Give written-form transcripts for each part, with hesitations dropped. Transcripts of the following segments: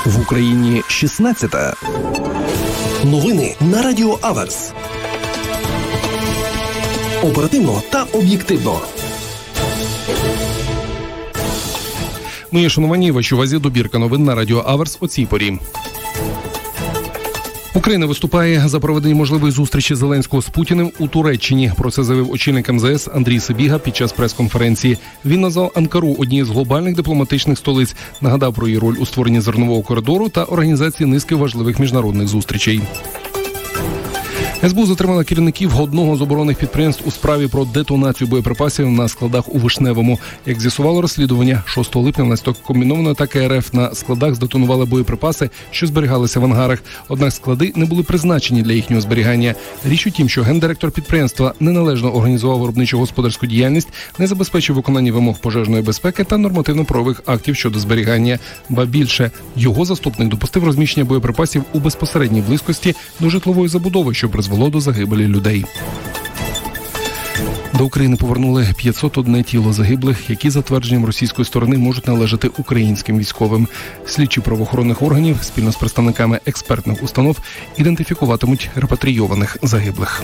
В Україні 16-та. Новини на Радіо Аверс. Оперативно та об'єктивно. Мої шановані, вашій увазі добірка новин на Радіо Аверс о цій порі. Україна виступає за проведення можливої зустрічі Зеленського з Путіним у Туреччині. Про це заявив очільник МЗС Андрій Сибіга під час прес-конференції. Він назвав Анкару однією з глобальних дипломатичних столиць, нагадав про її роль у створенні зернового коридору та організації низки важливих міжнародних зустрічей. СБУ затримала керівників одного з оборонних підприємств у справі про детонацію боєприпасів на складах у Вишневому. Як з'ясувало розслідування, 6 липня внаслідок комбінованої атаки РФ на складах здетонували боєприпаси, що зберігалися в ангарах. Однак склади не були призначені для їхнього зберігання. Річ у тім, що гендиректор підприємства неналежно організував виробничо-господарську діяльність, не забезпечив виконання вимог пожежної безпеки та нормативно-правових актів щодо зберігання. Ба більше, його заступник допустив розміщення боєприпасів у безпосередній близькості до житлової забудови, що призвело до загибелі людей. До України повернули 501 тіло загиблих, які, за твердженням російської сторони, можуть належати українським військовим. Слідчі правоохоронних органів спільно з представниками експертних установ ідентифікуватимуть репатрійованих загиблих.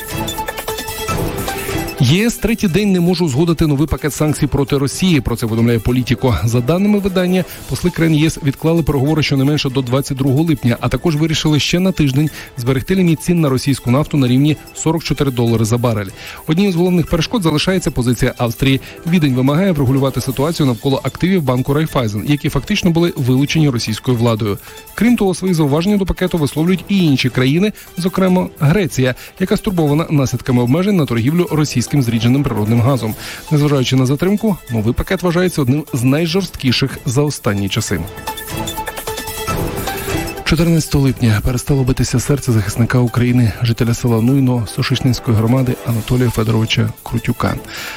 ЄС третій день не може узгодити новий пакет санкцій проти Росії. Про це повідомляє Політіко. За даними видання, посли країн ЄС відклали переговори щонайменше до 22 липня, а також вирішили ще на тиждень зберегти ліміт цін на російську нафту на рівні $44 за барель. Однією з головних перешкод залишається позиція Австрії. Відень вимагає врегулювати ситуацію навколо активів банку Райфайзен, які фактично були вилучені російською владою. Крім того, свої зауваження до пакету висловлюють і інші країни, зокрема Греція, яка стурбована наслідками обмежень на торгівлю російським зрідженим природним газом. Незважаючи на затримку, новий пакет вважається одним з найжорсткіших за останні часи. 14 липня перестало битися серце захисника України, жителя села Нуйно Сошишненської громади Анатолія Федоровича Крутюка.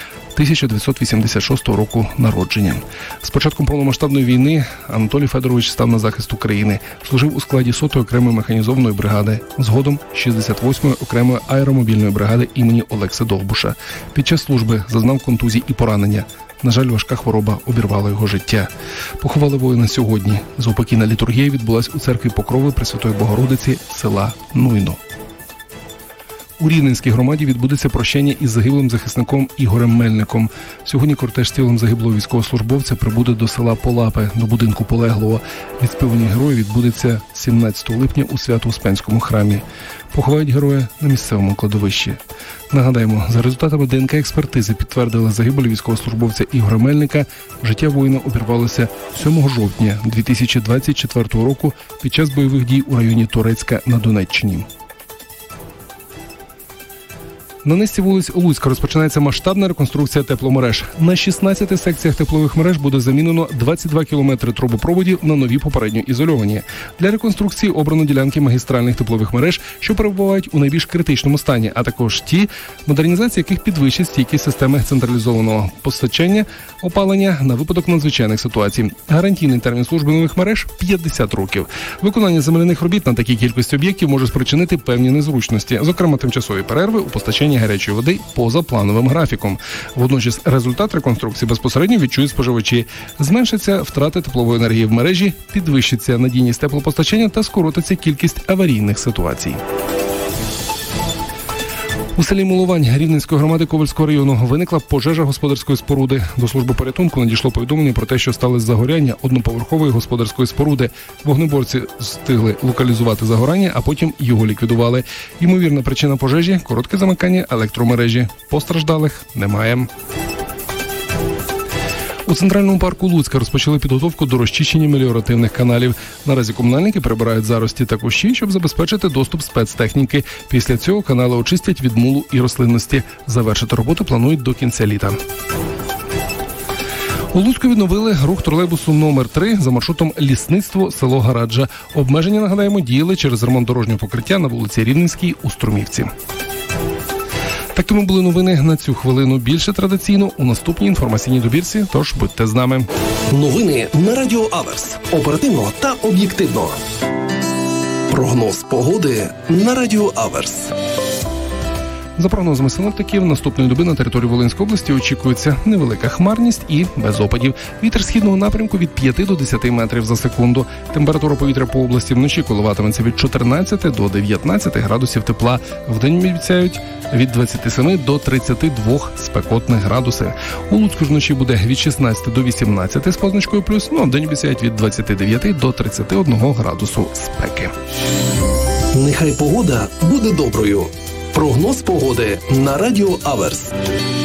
1986 року народження. З початком повномасштабної війни Анатолій Федорович став на захист України. Служив у складі 100-ї окремої механізованої бригади, згодом 68-ї окремої аеромобільної бригади імені Олекси Довбуша. Під час служби зазнав контузій і поранення. На жаль, важка хвороба обірвала його життя. Поховали воїна сьогодні. Заупокійна літургія відбулась у церкві Покрови Пресвятої Богородиці села Нуйно. У Рівненській громаді відбудеться прощання із загиблим захисником Ігорем Мельником. Сьогодні кортеж з тілом загиблого військовослужбовця прибуде до села Полапи, до будинку полеглого. Відспівання героя відбудеться 17 липня у Свято-Успенському храмі. Поховають героя на місцевому кладовищі. Нагадаємо, за результатами ДНК-експертизи підтвердили загибель військовослужбовця Ігоря Мельника. Життя воїна обірвалося 7 жовтня 2024 року під час бойових дій у районі Торецька на Донеччині. На низці вулиць Луцька розпочинається масштабна реконструкція тепломереж. На 16 секціях теплових мереж буде замінено 22 кілометри трубопроводів на нові попередньо ізольовані. Для реконструкції обрано ділянки магістральних теплових мереж, що перебувають у найбільш критичному стані, а також ті, модернізація яких підвищить стійкість системи централізованого постачання опалення на випадок надзвичайних ситуацій. Гарантійний термін служби нових мереж – 50 років. Виконання земляних робіт на такій кількості об'єктів може спричинити певні незручності, зокрема тимчасові перерви у постачанні гарячої води поза плановим графіком. Водночас результат реконструкції безпосередньо відчують споживачі. Зменшиться втрати теплової енергії в мережі, підвищиться надійність теплопостачання та скоротиться кількість аварійних ситуацій. У селі Мулувань Рівненської громади Ковальського району виникла пожежа господарської споруди. До служби порятунку надійшло повідомлення про те, що сталося загоряння одноповерхової господарської споруди. Вогнеборці встигли локалізувати загорання, а потім його ліквідували. Ймовірна причина пожежі – коротке замикання електромережі. Постраждалих немає. У Центральному парку Луцька розпочали підготовку до розчищення меліоративних каналів. Наразі комунальники прибирають зарості та кущі, щоб забезпечити доступ спецтехніки. Після цього канали очистять від мулу і рослинності. Завершити роботу планують до кінця літа. У Луцьку відновили рух тролейбусу номер 3 за маршрутом Лісництво, село Гараджа. Обмеження, нагадаємо, діяли через ремонт дорожнього покриття на вулиці Рівненській у Струмівці. Такими були новини на цю хвилину. Більше традиційно у наступній інформаційній добірці, тож будьте з нами. Новини на Радіо Аверс. Оперативно та об'єктивно. Прогноз погоди на Радіо Аверс. За прогнозами синоптиків, наступної доби на території Волинської області очікується невелика хмарність і без опадів. Вітер східного напрямку від 5 до 10 метрів за секунду. Температура повітря по області вночі коливатиметься від 14 до 19 градусів тепла. Вдень обіцяють від 27 до 32 спекотних градусів. У Луцьку ж вночі буде від 16 до 18 з позначкою плюс, а вдень обіцяють від 29 до 31 градусу спеки. Нехай погода буде доброю. Прогноз погоди на Радіо Аверс.